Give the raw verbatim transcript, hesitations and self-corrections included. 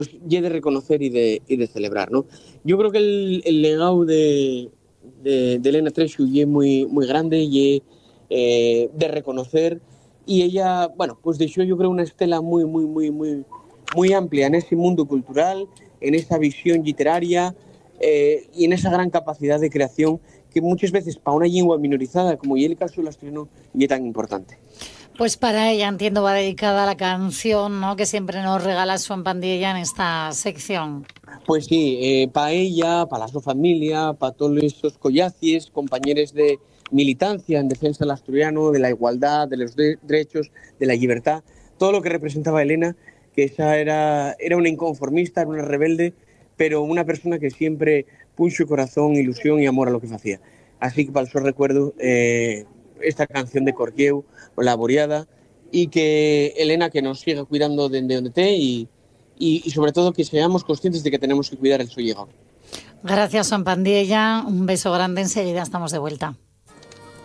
y de reconocer y de, y de celebrar, ¿no? Yo creo que el, el legado de, de, de Elena Trexu es muy, muy grande y eh, de reconocer, y ella, bueno, pues dejó yo creo una estela muy, muy, muy, muy, muy amplia en ese mundo cultural, en esa visión literaria eh, y en esa gran capacidad de creación que muchas veces para una lengua minorizada como y el caso del asturiano y es tan importante. Pues para ella, entiendo, va dedicada la canción, ¿no?, que siempre nos regala Joan Pandilla en esta sección. Pues sí, eh, para ella, para la su familia, para todos esos collacies, compañeros de militancia en defensa del asturiano, de la igualdad, de los de derechos, de la libertad, todo lo que representaba Elena, que esa era, era una inconformista, era una rebelde, pero una persona que siempre puso corazón, ilusión y amor a lo que hacía. Así que para el su recuerdo, eh, esta canción de Corquieu, La Boreada, y que Elena que nos siga cuidando de, de donde esté y Y, y sobre todo que seamos conscientes de que tenemos que cuidar el su llegado. Gracias, Joan Pandilla. Un beso grande. Enseguida estamos de vuelta.